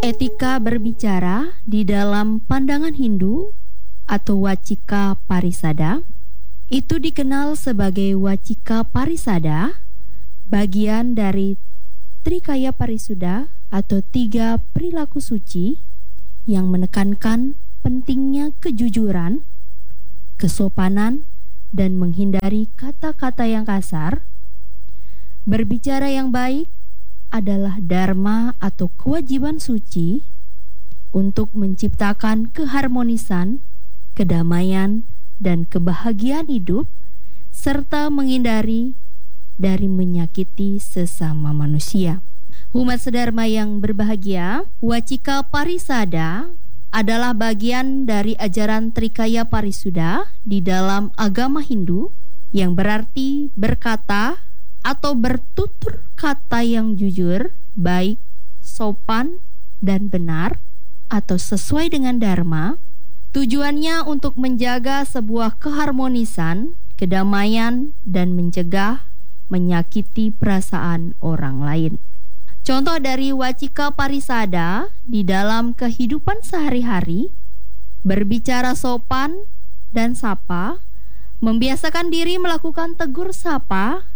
Etika berbicara di dalam pandangan Hindu atau Wacika Parisada itu dikenal sebagai Wacika Parisada, bagian dari Trikaya Parisuda atau 3 perilaku suci yang menekankan pentingnya kejujuran, kesopanan, dan menghindari kata-kata yang kasar. Berbicara yang baik adalah dharma atau kewajiban suci untuk menciptakan keharmonisan, kedamaian, dan kebahagiaan hidup, serta menghindari dari menyakiti sesama manusia. Umat sedharma yang berbahagia, Wacika Parisada adalah bagian dari ajaran Trikaya Parisuda di dalam agama Hindu yang berarti berkata atau bertutur kata yang jujur, baik, sopan, dan benar atau sesuai dengan dharma. Tujuannya untuk menjaga sebuah keharmonisan, kedamaian, dan mencegah menyakiti perasaan orang lain. Contoh dari Wacika Parisada di dalam kehidupan sehari-hari: berbicara sopan dan sapa, membiasakan diri melakukan tegur sapa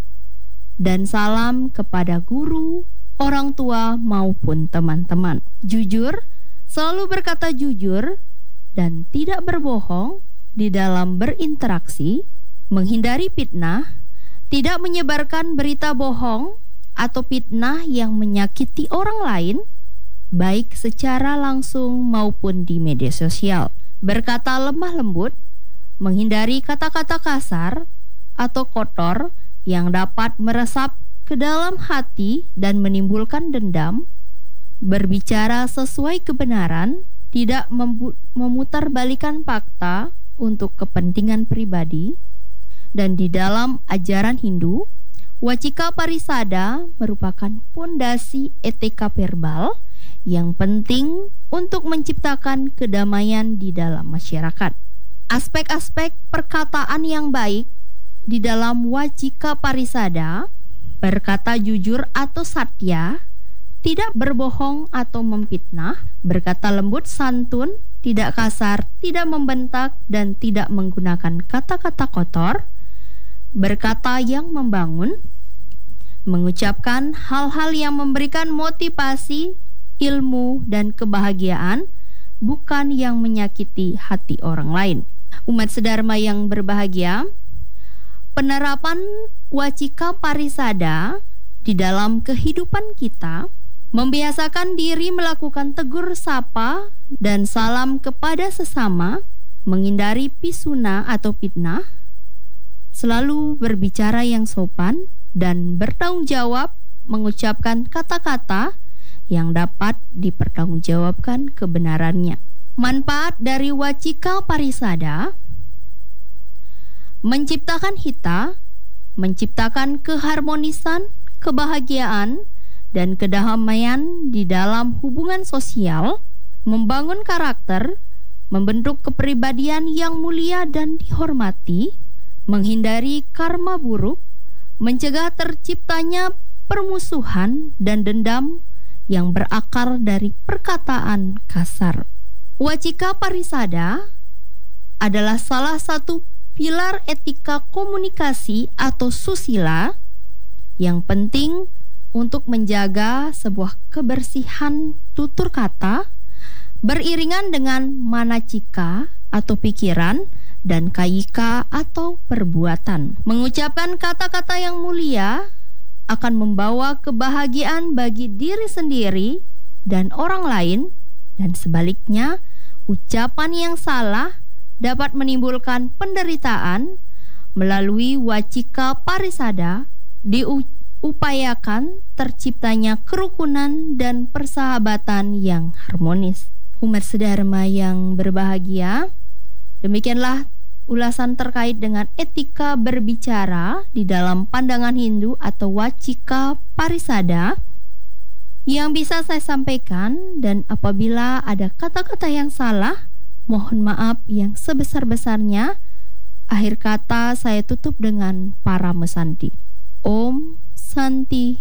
dan salam kepada guru, orang tua, maupun teman-teman. Jujur, selalu berkata jujur dan tidak berbohong di dalam berinteraksi, menghindari fitnah, tidak menyebarkan berita bohong atau fitnah yang menyakiti orang lain, baik secara langsung maupun di media sosial. Berkata lemah lembut, menghindari kata-kata kasar atau kotor yang dapat meresap ke dalam hati dan menimbulkan dendam. Berbicara sesuai kebenaran, tidak memutarbalikan fakta untuk kepentingan pribadi. Dan di dalam ajaran Hindu, Wacika Parisada merupakan pondasi etika verbal yang penting untuk menciptakan kedamaian di dalam masyarakat. Aspek-aspek perkataan yang baik di dalam Wacika Parisada: berkata jujur atau satya, tidak berbohong atau memfitnah, berkata lembut santun, tidak kasar, tidak membentak, dan tidak menggunakan kata-kata kotor, berkata yang membangun, mengucapkan hal-hal yang memberikan motivasi, ilmu, dan kebahagiaan, bukan yang menyakiti hati orang lain. Umat sedharma yang berbahagia, penerapan Wacika Parisada di dalam kehidupan kita membiasakan diri melakukan tegur sapa dan salam kepada sesama, menghindari pisuna atau fitnah, selalu berbicara yang sopan, dan bertanggung jawab mengucapkan kata-kata yang dapat dipertanggungjawabkan kebenarannya. Manfaat dari Wacika Parisada: menciptakan hita, menciptakan keharmonisan, kebahagiaan, dan kedamaian di dalam hubungan sosial, membangun karakter, membentuk kepribadian yang mulia dan dihormati, menghindari karma buruk, mencegah terciptanya permusuhan dan dendam yang berakar dari perkataan kasar. Wacika Parisada adalah salah satu pilar etika komunikasi atau susila yang penting untuk menjaga sebuah kebersihan tutur kata beriringan dengan manacika atau pikiran dan kayika atau perbuatan. Mengucapkan kata-kata yang mulia akan membawa kebahagiaan bagi diri sendiri dan orang lain, dan sebaliknya, ucapan yang salah dapat menimbulkan penderitaan. Melalui Wacika Parisada diupayakan terciptanya kerukunan dan persahabatan yang harmonis. Umat sedharma yang berbahagia, demikianlah ulasan terkait dengan etika berbicara di dalam pandangan Hindu atau Wacika Parisada yang bisa saya sampaikan, dan apabila ada kata-kata yang salah, mohon maaf yang sebesar-besarnya. Akhir kata saya tutup dengan para mesanti. Om Santi